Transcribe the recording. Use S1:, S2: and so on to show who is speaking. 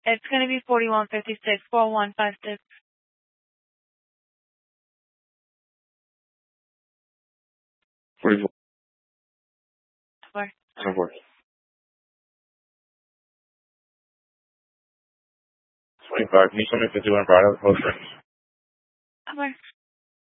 S1: It's going to be 4156, 4156.
S2: 44.
S1: 4.
S2: 24. 25. Can you send me 51 Bravo? Post range.
S1: 4.